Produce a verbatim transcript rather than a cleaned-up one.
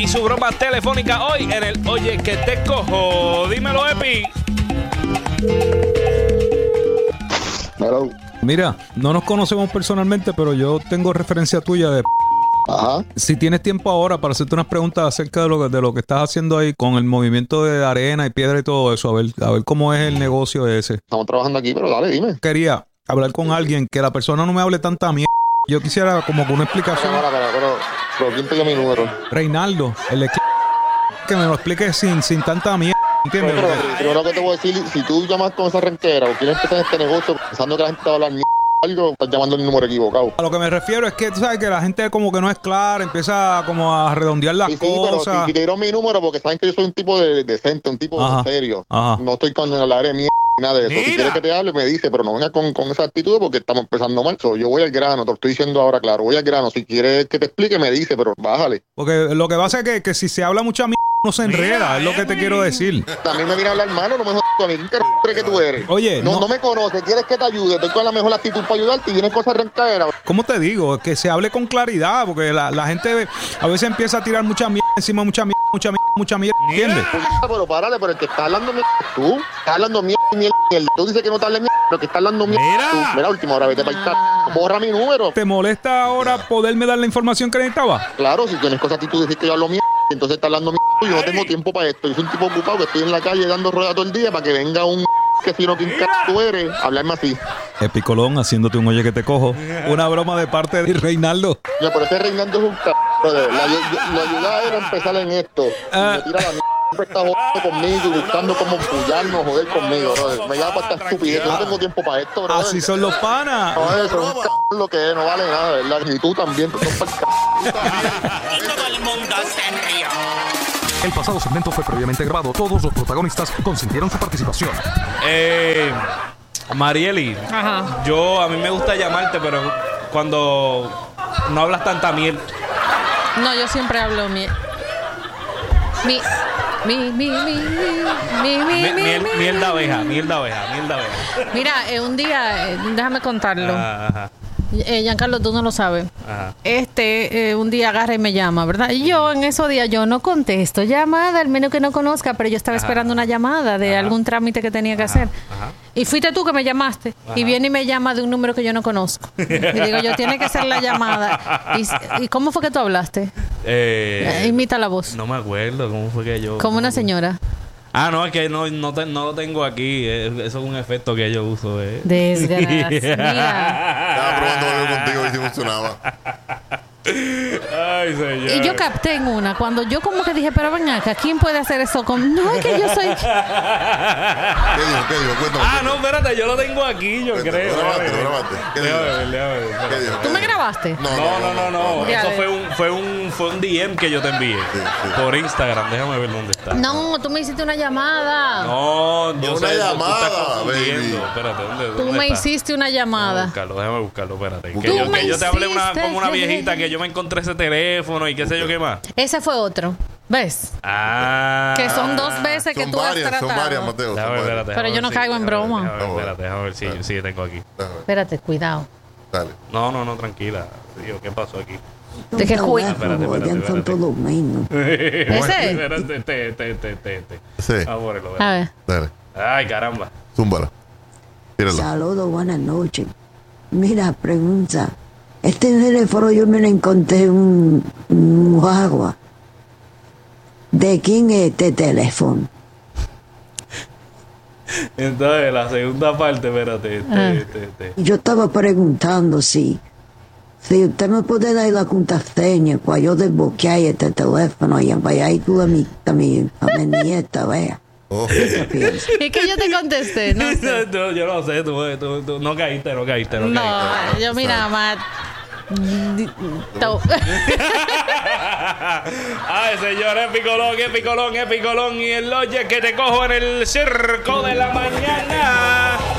Y su broma telefónica hoy en el Oye que te cojo. Dímelo, Epi. Hello. Mira, no nos conocemos personalmente, pero yo tengo referencia tuya de... Ajá. Si tienes tiempo ahora para hacerte unas preguntas acerca de lo, que, de lo que estás haciendo ahí con el movimiento de arena y piedra y todo eso, a ver, a ver cómo es el negocio ese. Estamos trabajando aquí, pero dale, dime. Quería hablar con alguien que la persona no me hable tanta mierda. Yo quisiera como que una explicación. Para, para, pero, pero ¿quién te dio mi número? Reinaldo, el equipo, que me lo explique sin, sin tanta mierda. ¿Entiendes? Pero, pero, pero lo que te voy a decir, si tú llamas con esa renquera o quieres empezar este negocio pensando que la gente te va a hablar mierda, algo, estás llamando el número equivocado. A lo que me refiero es que tú sabes que la gente como que no es clara, empieza como a redondear las sí, sí, cosas. Pero si, si te dieron mi número porque saben que yo soy un tipo de, decente, un tipo Ajá. serio. Ajá. No estoy con el área de mierda ni nada de eso. Mira. Si quieres que te hable, me dice, pero no vengas con, con esa actitud porque estamos empezando mal. So, yo voy al grano, te lo estoy diciendo ahora claro, voy al grano. Si quieres que te explique, me dice, pero bájale. Porque lo que pasa es que, que si se habla mucha mierda no se enreda, Mira, es lo que te Edwin. quiero decir. También me viene a hablar malo, no me jodas a mí. ¿Qué c- crees que tú eres? Oye, no, no- no me conoces, quieres que te ayude, estoy con la mejor actitud para ayudarte y vienes cosas rencaderas. ¿Cómo te digo? Que se hable con claridad, porque la, la gente a veces empieza a tirar mucha mierda encima, mucha mierda, mucha mierda, mucha mierda, ¿entiendes? Pero párale, pero el que está hablando mierda es tú. Estás hablando mierda y mierda. y mierda. Tú dices que no te hables mierda, pero el que está hablando mierda es Mira. tú. Mira, última hora, vete para el c... Borra mi número. ¿Te molesta ahora poderme dar la información que necesitaba? Claro, si tienes cosas actitud, decir que yo hablo mierda, entonces estás hablando mierda. Yo no tengo tiempo para esto. Yo soy un tipo ocupado que estoy en la calle dando ruedas todo el día para que venga un que si no, ¿quién c... tú eres? Hablarme así. Epicolón, haciéndote un oye que te cojo. Una broma de parte de Reinaldo. Ya, pero ese Reinaldo es un c... brother. La, ayu- la ayuda era empezar en esto. Y Ah. me tira la mierda. Siempre está jodiendo conmigo y buscando cómo pullarnos, joder conmigo, brother. Me llama para esta estupidez. Yo no tengo tiempo para esto, brother. Así son los panas. No, eso es un c... lo que es, no vale nada, ¿verdad? Y tú también, tú estás para el c... Y todo el mundo se rió. El pasado segmento fue previamente grabado. Todos los protagonistas consintieron su participación. Eh, Marieli, Ajá. yo a mí me gusta llamarte, pero cuando no hablas tanta miel. No, yo siempre hablo mi... Mi... Mi, mi, mi, mi, mi, mi, Mi- mi, miel, mi, miel de mi. abeja, miel de abeja, miel de abeja. Mira, eh, un día, eh, déjame contarlo. Ah, Ajá, Eh, Giancarlo, tú no lo sabes. ajá. Este, eh, un día agarra y me llama, ¿verdad? Y yo en esos días yo no contesto llamada, al menos que no conozca, pero yo estaba Ajá. esperando una llamada de Ajá. algún trámite que tenía que hacer. Ajá. Y fuiste tú que me llamaste. Y viene y me llama de un número que yo no conozco. Y digo, yo tiene que ser la llamada. ¿Y, y cómo fue que tú hablaste? Eh, Eh, imita la voz. no me acuerdo cómo fue que yo. Como una señora. Ah, no, es que no, no, te- no lo tengo aquí. eh, Eso es un efecto que yo uso. Eh. Desgracia. Mira. Estaba probando algo contigo y si funcionaba. Ay, señor. Y yo capté en una, cuando yo como que dije, pero ven acá, ¿quién puede hacer eso con...? No, es que yo soy... ¿Qué dijo? ¿Qué dijo? Cuéntame. Ah, no, espérate, yo lo tengo aquí, yo Cuéntame, creo. lo grabaste, Déjame lo ver. grabaste. ¿Qué Déjame dijo? ver, déjame ver, espérate. ¿Qué dijo? ¿Tú me grabaste? No, No, no, no, no. Ya Eso ves. fue un, fue un, fue un D M que yo te envié Sí, sí. por Instagram. Déjame ver dónde está. No, tú me hiciste una llamada. No, yo Una sé, tú llamada, estás confundiendo. baby. Espérate, ¿dónde, Tú dónde me está? hiciste una Déjame llamada. buscarlo, déjame buscarlo, espérate. Que Tú yo, me que yo te hablé una, hiciste- como una viejita que yo me encontré ese teléfono y qué sé yo qué más. Ese fue otro. ¿Ves? Ah. Que son dos veces que Son tú has varias, tratado. son varias, Mateo. Son Déjame ver, varias. espérate, Pero déjame yo no ver si- caigo en déjame ver, broma. Déjame ver, Déjame ver. espérate, déjame ver si sí, tengo aquí. Déjame ver. Espérate, cuidado. Dale. No, no, no, tranquila. Dios, ¿qué pasó aquí? ¿De qué juego? Espérate, espérate, Son espérate. todos menos. ¿Ese? Espérate, te, te, te, te, te. Sí. Vamos a verlo, A ver. Dale. Ay, caramba. Zúmbala. Tíralo. Saludos, buenas noches. Mira, pregunta. Este teléfono yo me lo encontré en un, un agua. ¿De quién es este teléfono? Entonces, la segunda parte, espérate. Este, Ah. este, este. Yo estaba preguntando si, si usted me puede dar la contraseña para yo desbloquear este teléfono y enviar ahí tú a mi, a mi, a mi nieta, vea. Oh. ¿Qué piensas? ¿Y que yo te contesté? No sé. No, yo no sé, tú, tú, tú no caíste, no caíste, no, No, caíste. yo mira, más... To- Ay, señor, Epicolón, Epicolón, Epicolón y el oye que te cojo en el circo de la mañana.